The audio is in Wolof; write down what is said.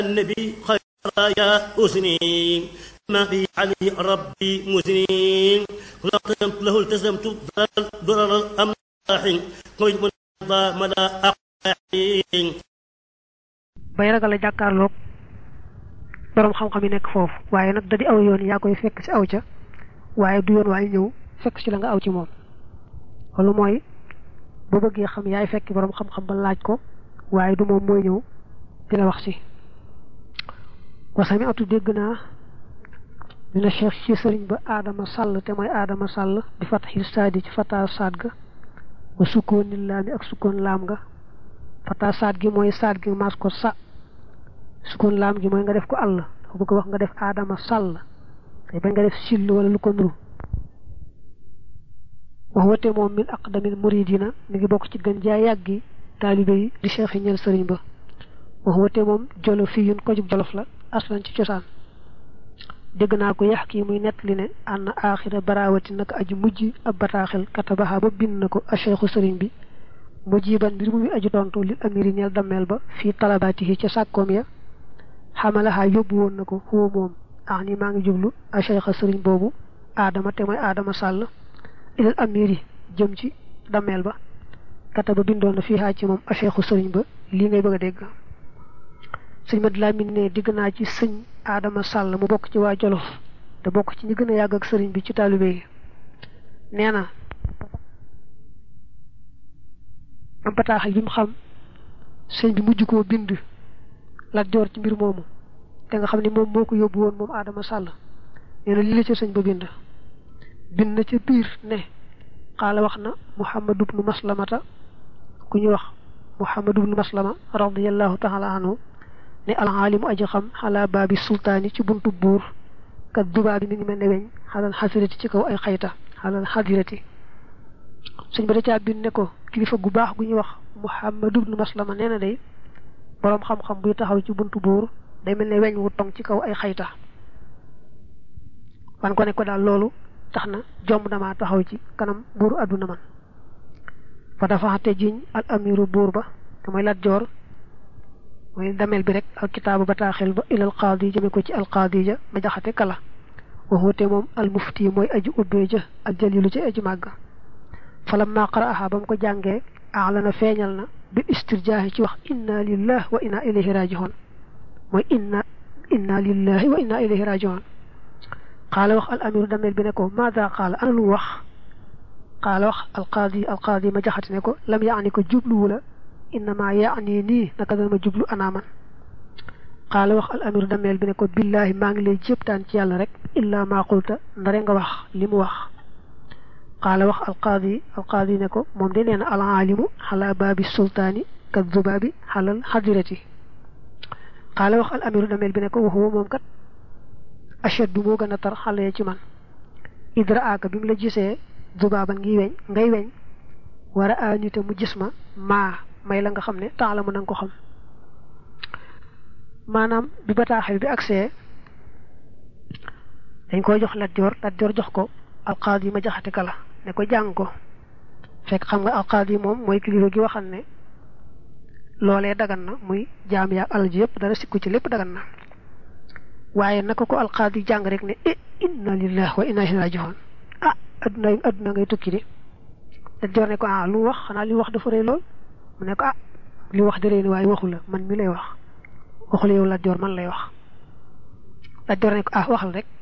النبي خير يا أسني ما في علي ربي مسنين لقيمت له التزمت ضرر الأملاح قيد من الله مدى أقاحين bay ragal jàkkaarloog borom xam-xam yi nekk foofu waaye nag da di aw yoon yaa koy fekk ci aw ca waaye du yoon waaye ñëw fekk ci la nga aw ci moom loolu mooy bu bëggee xam yaay fekk borom xam-xam ba laaj ko waaye du moom mooy ñëw dina wax ci wasami atu dégg naa dina cheikh ci sëriñ ba Adama Sall te mooy Adama Sall di fatxi saadi ci fata saad ga wa sukkooni laami ak sukkoon laam ga fata saad gi mooy saad gi mas ko sa sukkoon laam gi mooy nga def ko àll bu ko wax nga def Adama Sall te ba nga def sill wala lu ko nuru wax wate moom min aqdamil muridina mi ngi bokk ci gën jaa yàggi taalibe yi di cheikh yi ñeel sëriñ ba wax wate moom jolo fi yun ko jug jolof la aslan ci cosaan dégg naa ko yax kii muy nettali ne ànd aaxira barawati naka aju mujj ab bataaxel katabaxa ba bind na ko a cheikhu sëriñ bi mujiban mbir muy aju tontu li amiri ñeel dammeel ba fii talabaatihi ca sàkkoom ya xamalaxaa yóbbu woon na ko xuwa moom ax ni maa ngi jublu a cheikha sëriñ boobu Adama te mooy Adama Sall ilal amiri jëm ci dammeel ba kataba bindoon na fii xaa ci moom a cheikhu sëriñ ba lii ngay bëgg a dégg sëñ Mad Lamin ne digg naa ci sëñ Adama Sall mu bokk ci waa Jolof te bokk ci ñi gën a yàgg ak sëriñ bi ci taalibe yi nee na am bataaxal yi mu xam sëñ bi mujj koo bind Lat Joor ci mbir moomu te nga xam ne moom moo ko yóbbu woon moom Adama Sall nee na lii la ca sëñ ba bind na ca biir ne xaala wax na Muhammadu bnu Maslamata ku ñu wax Muhammadu bnu Maslama radiyallahu taala anhu ne alxaalimu aji xam xalaa baabi sultaani ci buntu buur kat dubaa bi mi ngi mel ne weñ xalal xadirati ci kaw ay xayta xalal xadirati sëñ ba da caa bind ne ko kilifa gu baax gu ñuy wax Muhammadu bnu Maslama nee na day boroom xam-xam buy taxaw ci buntu buur day mel ne weñ wu tong ci kaw ay xayta wan ko ne ko daal loolu tax na jomb damaa taxaw ci kanam buuru àdduna man fa dafa te jiñ al amiru buur ba te mooy Lat Joor mooy damel bi rek al kitaabu bataaxel ba ilal qaadi jëme ko ci al qaadi ja ma jaxate kala waxute moom al mufti mooy aju ubbee ja al jalilu ci aju màgg falam ma qara'aha ba mu ko jàngee a'lana feeñal na bi istirjaahi ci wax inna lillahi wa inna ilayhi raji'un mooy inna lillahi wa inna ilayhi raji'un qaala wax al amiru damel bi ne ko maada qaala ana lu wax qaala wax al qaadi ma jaxate ne ko lam yaani ko jubluwu la innama yaani nii naka dana ma jublu anaaman qaala wax al amiru dameel bi ne ko billaahi maa ngi lay jéptaan ci yàlla rek illaa maa qulta ndare nga wax li mu wax qaala wax al qaadi ne ko moom de nee na al aalimu xalaa baabi sultaani ka dubaabi xalal xadirati qaala wax al amiru dameel bi ne ko waxuwa moom kat ashaddu moo gën a tar xale ci man idraaka bi mu la gisee dubaaban ngay weñ war a ñu te mu gis ma may la nga xam ne taala mu nanga ko xam maanaam bi bataaxel bi agsee dañ koy jox Lat Joor jox ko alqaadi ma jaxate kala ne ko jàng ko fekk xam nga alqaadi moom mooy kilifa gi waxal ne loolee dagan na muy jaam yaak alal ji yëpp dara sikku ci lépp dagan na waaye naka ko alqaadi jàng rek ne inna lillahi wa inna ilayhi raji'un adduna ngay tukki de Lat Joor ne ko lu wax xanaa li wax dafa rëy lool mu ne ko li wax dëree ni waaye waxu la man mi lay wax waxu la yow Lat Joor man lay wax Lat Joor ne ko waxal rek